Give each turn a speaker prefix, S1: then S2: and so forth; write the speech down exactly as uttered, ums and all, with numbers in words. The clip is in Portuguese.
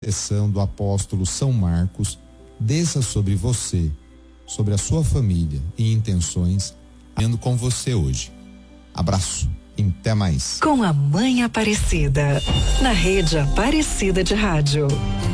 S1: proteção do apóstolo São Marcos desça sobre você, sobre a sua família e intenções, indo com você hoje. Abraço e até mais.
S2: Com a Mãe Aparecida, na Rede Aparecida de Rádio.